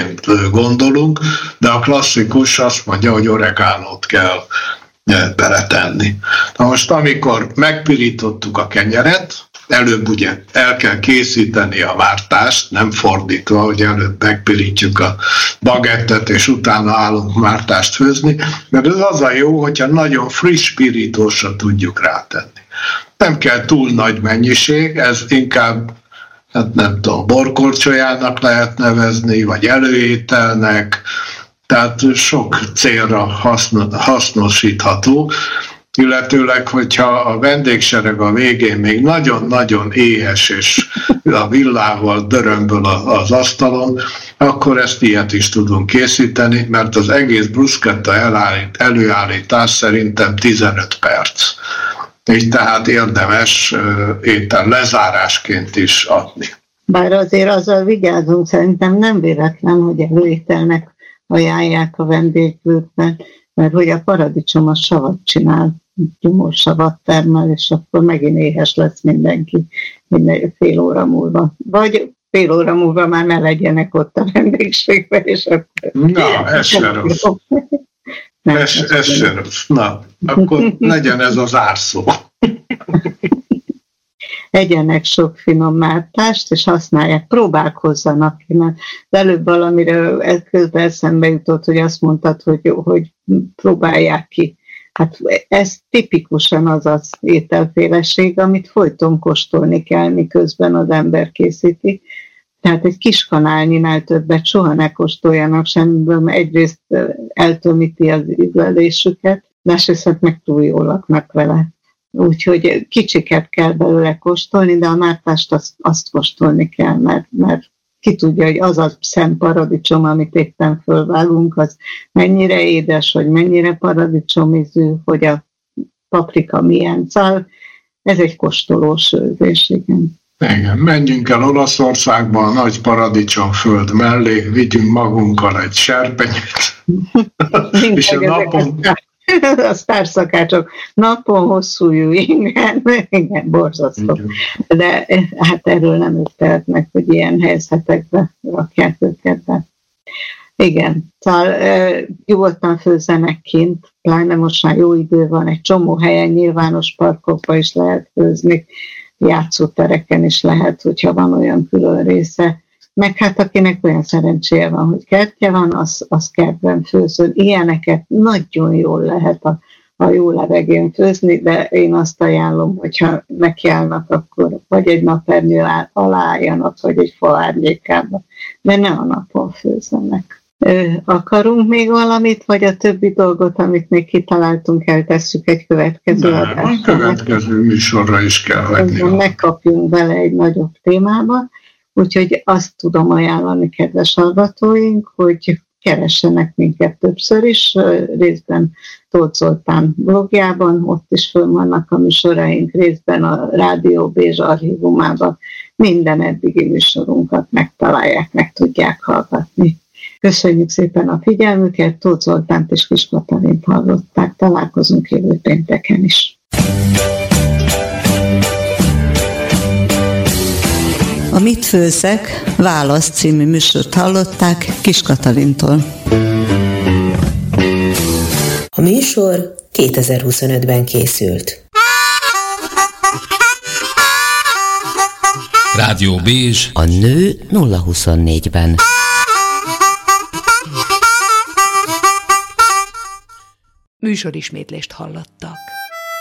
ételként gondolunk, de a klasszikus azt mondja, hogy oregánót kell beletenni. Na most, amikor megpirítottuk a kenyeret, előbb ugye el kell készíteni a mártást, nem fordítva, hogy előbb megpirítjuk a bagettet, és utána állunk mártást főzni, mert ez az a jó, hogyha nagyon friss pirítósra tudjuk rátenni. Nem kell túl nagy mennyiség, ez inkább, hát nem tudom, borkorcsolyának lehet nevezni, vagy előételnek, tehát sok célra hasznosítható, illetőleg, hogyha a vendégsereg a végén még nagyon-nagyon éhes, és a villával dörömböl az asztalon, akkor ezt ilyet is tudunk készíteni, mert az egész bruschetta előállítás szerintem 15 perc. Így tehát érdemes étel lezárásként is adni. Bár azért azzal vigyázunk, szerintem nem véletlen, hogy előételnek ajánlják a vendéglőkben, mert hogy a paradicsom az savat csinál, gyomorsavat termel, és akkor megint éhes lesz mindenki fél óra múlva. Vagy fél óra múlva már ne legyenek ott a vendégségben, és akkor... Na, ez se rossz. Ez se rossz. Na, akkor legyen ez az árszó. Egyenek sok finom mártást, és használják, próbálkozzanak. De előbb valamire közben eszembe jutott, hogy azt mondtad, hogy próbálják ki. Hát ez tipikusan az ételféleség, amit folyton kóstolni kell, miközben az ember készíti. Tehát egy kis kanálnyinál többet soha ne kóstoljanak semmiből, mert egyrészt eltömíti az ízlelésüket, másrészt meg túl jól laknak vele. Úgyhogy kicsiket kell belőle kóstolni, de a mártást azt kóstolni kell, mert ki tudja, hogy az a szemparadicsom, amit éppen fölvágunk, az mennyire édes, hogy mennyire paradicsomízű, hogy a paprika milyen szál. Ez egy kóstolós őzés, igen. Igen, menjünk el Olaszországba, a nagy paradicsomföld mellé, vigyünk magunkkal egy serpenyőt, és a napon... A sztárszakácsok napon hosszújú, igen, borzasztó. De hát erről nem tehetnek, hogy ilyen helyzetekbe rakják őket be. Igen, szóval nyugodtan főzzenek kint, pláne most már jó idő van, egy csomó helyen, nyilvános parkokba is lehet főzni, játszótereken is lehet, hogyha van olyan külön része. Meg hát akinek olyan szerencséje van, hogy kertje van, az kertben főzön. Ilyeneket nagyon jól lehet a jó levegén főzni, de én azt ajánlom, hogyha nekiállnak, akkor vagy egy napernyő alá álljanak, vagy egy fa árnyékába, de ne a napon főzzenek. Akarunk még valamit, vagy a többi dolgot, amit még kitaláltunk, eltesszük egy következő adásra? A következő műsorra is kell hagyni. Megkapjunk bele egy nagyobb témába. Úgyhogy azt tudom ajánlani, kedves hallgatóink, hogy keressenek minket többször is, részben Tóth Zoltán blogjában, ott is fönn vannak a műsoraink, részben a Rádió Bézs archívumában. Minden eddigi műsorunkat megtalálják, meg tudják hallgatni. Köszönjük szépen a figyelmüket, Tóth Zoltánt és Kis Katalint hallották. Találkozunk jövő pénteken is. A Mit főzzek? Válasz című műsort hallották Kis Katalintól. A műsor 2025-ben készült. Rádió Bézs. A nő 024-ben. Műsorismétlést hallottak.